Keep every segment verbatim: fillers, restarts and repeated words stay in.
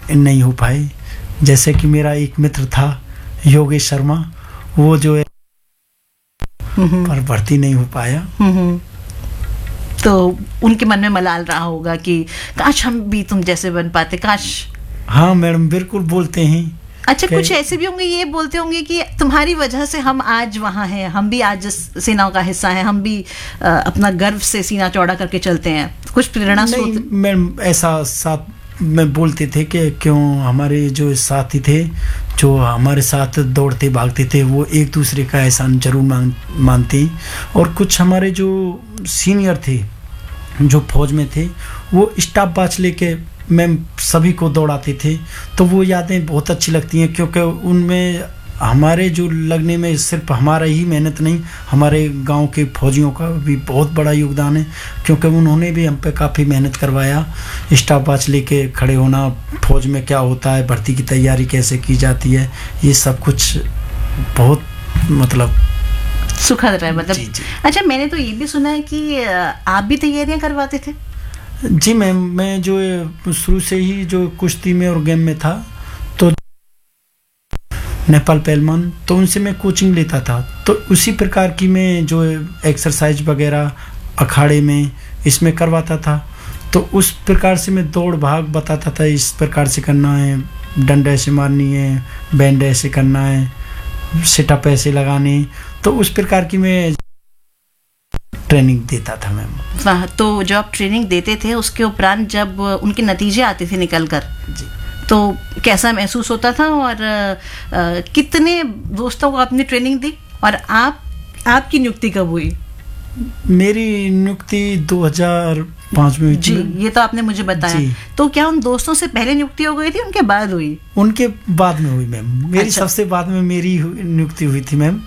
नहीं हो पाए। जैसे कि मेरा एक मित्र था योगेश शर्मा, वो जो है पर भर्ती नहीं हो पाया। तो उनके मन में मलाल रहा होगा कि काश हम भी तुम जैसे बन पाते, काश। हाँ मैडम, बिल्कुल बोलते हैं। अच्छा, कुछ ऐसे भी होंगे ये बोलते होंगे कि तुम्हारी वजह से हम आज वहाँ हैं, हम भी आज सेनाओं का हिस्सा हैं, हम भी आ, अपना गर्व से सीना चौड़ा करके चलते हैं। कुछ प्रेरणा स्रोत? मैडम ऐसा साथ में बोलते थे कि क्यों हमारे जो साथी थे जो हमारे साथ दौड़ते भागते थे वो एक दूसरे का एहसान जरूर मान मानते। और कुछ हमारे जो सीनियर थे जो फौज में थे वो स्टाफ बाच लेके मैम सभी को दौड़ाते थे। तो वो यादें बहुत अच्छी लगती हैं क्योंकि उनमें हमारे जो लगने में सिर्फ हमारा ही मेहनत नहीं, हमारे गांव के फौजियों का भी बहुत बड़ा योगदान है क्योंकि उन्होंने भी हम पे काफ़ी मेहनत करवाया। स्टाफ बाच लेके खड़े होना, फौज में क्या होता है, भर्ती की तैयारी कैसे की जाती है, ये सब कुछ बहुत मतलब सुखद रहा है मतलब। जी, जी। अच्छा, मैंने तो ये भी सुना है कि आप भी तैयारियां करवाते थे? जी मैम, मैं जो शुरू से ही जो कुश्ती में और गेम में था तो नेपाल पहलवान, तो उनसे मैं कोचिंग लेता था। तो उसी प्रकार की मैं जो एक्सरसाइज वगैरह अखाड़े में इसमें करवाता था। तो उस प्रकार से मैं दौड़ भाग बताता था, इस प्रकार से करना है, डंडा ऐसे मारनी है, बैंड ऐसे करना है, सिटअप ऐसे लगाने। तो उस प्रकार की मैं ट्रेनिंग देता था मैम। वाह। तो जब आप ट्रेनिंग देते थे उसके उपरांत जब उनके नतीजे आते थे निकल कर, जी, तो कैसा महसूस होता था? और आ, कितने दोस्तों को आपने ट्रेनिंग दी और आप आपकी नियुक्ति कब हुई? मेरी नियुक्ति दो हज़ार पाँच में हुई थी। जी, ये तो आपने मुझे बताया। तो क्या उन दोस्तों से पहले नियुक्ति हो गई थी, उनके बाद हुई? उनके बाद में हुई मैम। मेरी अच्छा। सबसे बाद में मेरी नियुक्ति हुई थी मैम।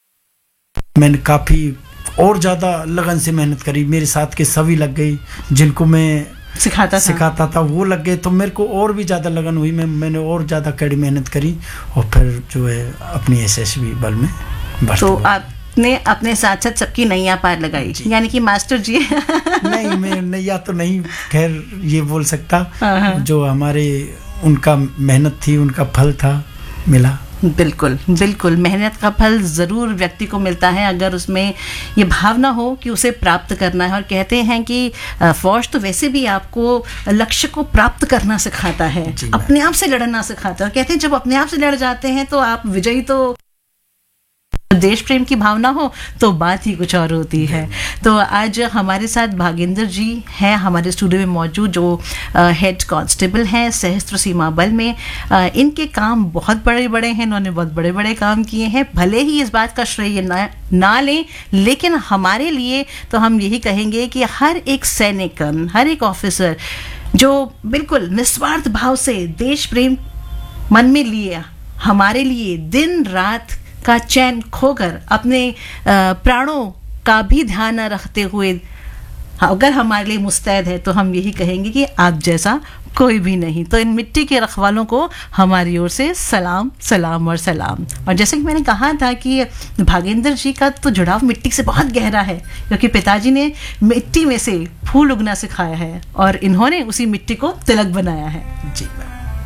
मैंने काफ़ी और ज़्यादा लगन से मेहनत करी, मेरे साथ के सभी लग गई, जिनको मैं सिखाता था सिखाता था वो लग गए। तो मेरे को और भी ज़्यादा लगन हुई, मैं मैंने और ज़्यादा कड़ी मेहनत करी और फिर जो है अपनी एसएसबी बल में भर्ती तो हुआ। आपने अपने साथ साथ सबकी नैया पार लगाई, यानी कि मास्टर जी। नहीं, मैं नैया तो नहीं खैर ये बोल सकता, हाँ। जो हमारे उनका मेहनत थी उनका फल था, मिला। बिल्कुल बिल्कुल, मेहनत का फल ज़रूर व्यक्ति को मिलता है अगर उसमें ये भावना हो कि उसे प्राप्त करना है। और कहते हैं कि फौज तो वैसे भी आपको लक्ष्य को प्राप्त करना सिखाता है, अपने आप से लड़ना सिखाता है। कहते हैं जब अपने आप से लड़ जाते हैं तो आप विजयी, तो देश प्रेम की भावना हो तो बात ही कुछ और होती है। तो आज हमारे साथ भागेंद्र जी हैं हमारे स्टूडियो में मौजूद, जो हेड कांस्टेबल हैं सशस्त्र सीमा बल में। आ, इनके काम बहुत बड़े बड़े हैं, इन्होंने बहुत बड़े बड़े काम किए हैं। भले ही इस बात का श्रेय ना, ना लें, लेकिन हमारे लिए तो हम यही कहेंगे कि हर एक सैनिक, हर एक ऑफिसर जो बिल्कुल निस्वार्थ भाव से देश प्रेम मन में लिए हमारे लिए दिन रात का चैन खोकर अपने प्राणों का भी ध्यान न रखते हुए अगर हमारे लिए मुस्तैद है, तो हम यही कहेंगे कि आप जैसा कोई भी नहीं। तो इन मिट्टी के रखवालों को हमारी ओर से सलाम सलाम और सलाम। और जैसे कि मैंने कहा था कि भागेंद्र जी का तो जुड़ाव मिट्टी से बहुत गहरा है, क्योंकि पिताजी ने मिट्टी में से फूल उगना सिखाया है और इन्होंने उसी मिट्टी को तिलक बनाया है। जी।